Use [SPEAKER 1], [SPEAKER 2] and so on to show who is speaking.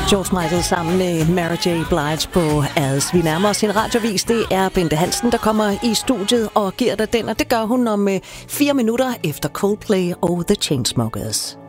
[SPEAKER 1] George Michael sammen med Mary J. Blige på As. Vi nærmer os en radiovis. Det er Bente Hansen, der kommer i studiet og giver dig den, og det gør hun om 4 minutter efter Coldplay og The Chainsmokers.